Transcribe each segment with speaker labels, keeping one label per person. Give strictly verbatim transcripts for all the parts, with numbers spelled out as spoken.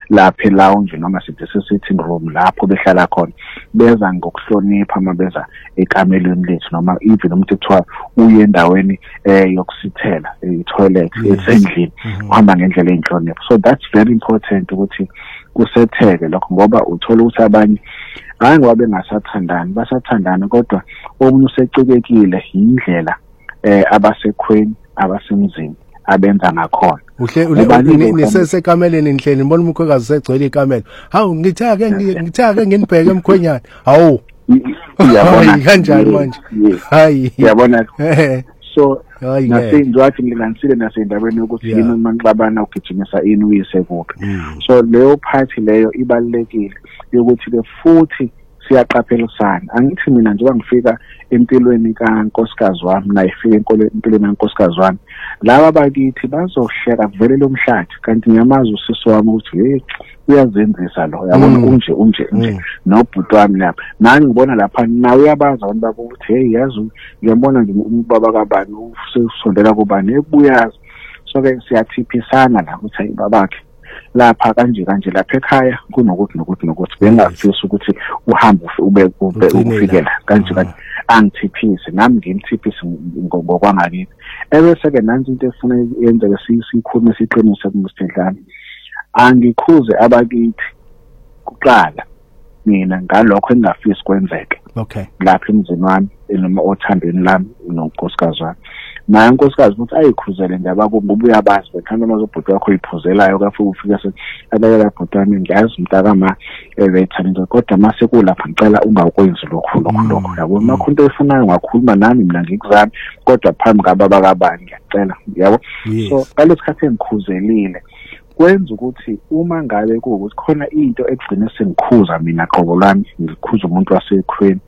Speaker 1: lapha e-lounge noma sithi sitting room lapho behlala khona beza ngokuhlonipha uma beza ekamelweni lethu noma even umuntu ekuthiwa uye endaweni eh yokusithela i-toilet esendlini uhamba ngendlela enhlonipho. So that's very important ukuthi kusetheke lokho ngoba uthola ukuthi abanye hayi ngoba bengasathandani basathandana kodwa omunye usecikekile indlela eh abasekhweni abasemzini abenza ngakhona.
Speaker 2: Uhle nisesekameleni nihleli ngibona umkhwekazi segcwele ikamela. Hawu ngithake ngithake nginibheke emkhwenyana. Hawu
Speaker 1: uyabona
Speaker 2: kanjani manje? Hayi
Speaker 1: uyabona. So nasenzathi ngilansile nasendaweni ukuthi yini manxabana ugijimisa ini uyise kuphi. So leyo party leyo ibalekile yokuthi ke futhi siyaqaphelisana. Angithi mina njengoba ngifika empilweni kaNkosikazi wami nayifika empilweni kaNkosikazi wami laba bakithi bazohleka vele lomhlathi kanti ngiyamazi usisi wami ukuthi hey uyazenzisa lo yabona unje unje nje nobhuti wami lapha nani ngibona lapha nawe uyabaza abantu bakuthi hey yazi ngiyabona nje ubaba kabani usondela kubani ebuyazi. So ke siyathiphisana la ukuthi hey babakhe lapha kanje kanje lapha ekhaya kunokuthi nokuthi nokuthi bengafisa ukuthi uhambe ube ube ufikela kanje kanje angithiphise nami ngimthiphise ngokwangakithi. Ebese ke nansi into efuna yenzeke sikhulume siqinise kuMsindlane angikhuze abakithi kuqala mina ngalokho engafisi kwenzeke
Speaker 2: okay
Speaker 1: lapha emzini wami noma othandweni lami nonkosikazi wami naye unkosikazi ukuthi ayikhuzele nje abakubuya bazi bekhanda mazobhuti wakho iphuzelayo kafu ufika sebayela bhutani ngiyazi umntaka ma ebethanda kodwa mase kulapha ngicela ungakwenzi lokho lokho lokho yabo makhonto efunayo ngakhuluma nami mina ngikuzami kodwa phambi kababa kabani ngiyacela yabo. So ngalesikhathi engikhuzelile kwenza ukuthi uma ngabe kuukuthi khona into egcina sengikhuza mina qobo lami ngikhuza umuntu wasekhweni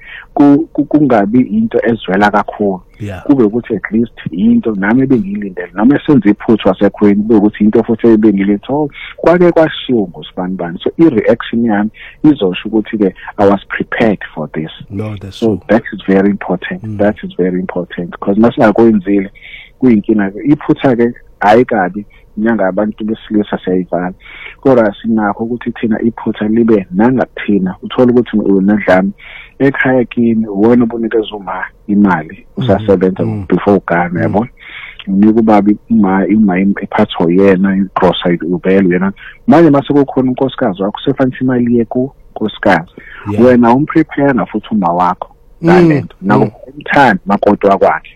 Speaker 1: kungabi into ezwela kakhulu kube ukuthi at least into nami bengilindele noma esenza iphuthu wasekhweni kube ukuthi into futhi ebengilitho kwake kwashiwo ngosibanibani. So i-reaction yami izosho ukuthi ke I was prepared for this.
Speaker 2: No, that's
Speaker 1: so
Speaker 2: true.
Speaker 1: That is very important. Mm. That is very important because masingakwenzile kuyinkinga iphutha ke ayikabi nyanga abantu besilisa siyayivala kodwa sinakho ukuthi thina iphutha libe nangathina uthola ukuthi unadlami ekhaya kini wona ubunikeza uma imali usasebenza before ugana yabona unika ubabi ima ima ephatho yena igrocery ubele yena manje mase kukhona unkosikazi wakho sefanele imali yeku nkosikazi wena umprepare na futhi uma wakho talent nawo umthandi makoto wakwakhe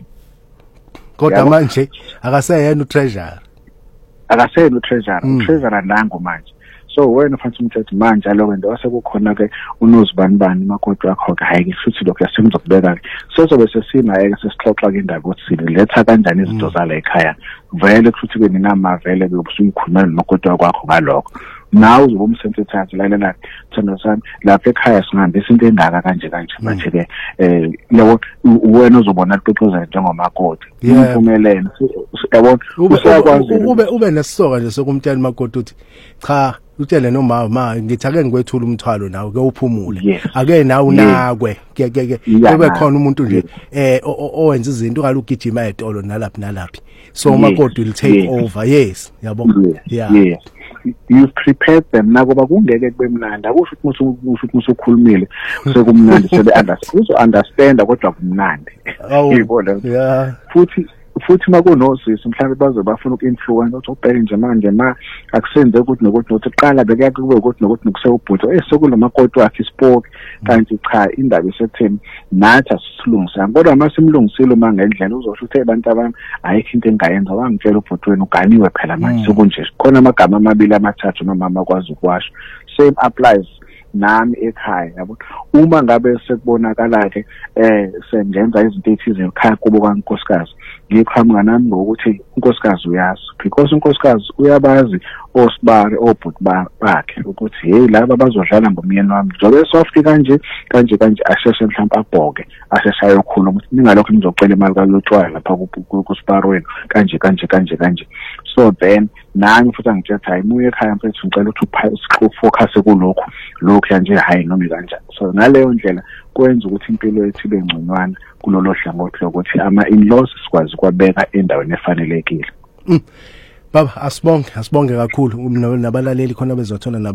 Speaker 2: kodwa manje akaseyena utreasure
Speaker 1: akaseyena utreasure utreasure nango manje. So wena ufanele umthetho manje alokho wasekukhona ke unozibanibani makoto wakho ke hayi futhi lokho yasemzokubeka sozobe sesinaye sesixoxa ke indaba ukuthi siletha kanjani izinto zala ekhaya vele futhi ke ninama vele ke ubusuyikhuluma makoto wakho ngalokho nawe uzobe umsensithathi lalela thanda sami lapha ekhaya singahambisa into endaka kanje kanje manje ke eh yabo wena uzobona ixoxoza njengomakoti umpumelelo yabo usakwazi
Speaker 2: ube ube nesisoka nje sokumtshela umakoti uthi cha utshele noma ma ngithi ake ngikwethula umthwalo nawe ke uphumule ake nawe unakwe ke ke ke kube khona umuntu nje eh owenza izinto ukala ugijima etolo nalaphi nalaphi so umakoti will take over. Yes yabo
Speaker 1: yeah you've prepared them nakuba kungeke kube mnandi akusho ukuthi usho ukuthi ukhulumile sekumnandi sebe understand understand kodwa kumnandi yibona
Speaker 2: yeah
Speaker 1: futhi futhi makunosisi mhlawumbe baze bafuna uku-influence ukuthi ubheke nje manje ma akusenze ukuthi nokuthi nokuthi qala bekuyake kube ukuthi nokuthi nokusewubhuto eh sekunomakoti wakhe ispoke kanti cha indaba isetheni nathi asisilungisa kodwa mase simlungisile uma ngendlela uzosho ukuthi abantu abami ayikho into engayenza wangitshela ubhuti wena uganiwe phela manje sekunje khona amagama amabili amathathu noma amakwazi ukwasho same applies nami ekhaya yabo uma ngabe sekubonakala ke eh sengenza izinto ethize ekhaya kubo kaNkosikazi ngikhamba nami ngokuthi uNkosikazi uyazi because uNkosikazi uyabazi osibare obhuti bakhe ukuthi hey laba bazodlala ngomyeni wami njobe soft kanje kanje kanje asheshe mhlawumbe abhoke asheshe ayokhula ukuthi ningalokho nizocela imali kalotshwala lapha kusiparo wena kanje kanje kanje kanje. So then nami futhi angithetha hayi muye ekhaya mfethu ngicela ukuthi ufocus kulokho lokho kanje hayi noma kanjani. So ngaleyo ndlela kwenza ukuthi impilo yethu ibe ngconywana kulolo hlangothi lokuthi ama in-laws sikwazi kwabeka endaweni efanelekile.
Speaker 2: Baba asibonge asibonge kakhulu nabalaleli khona bezothola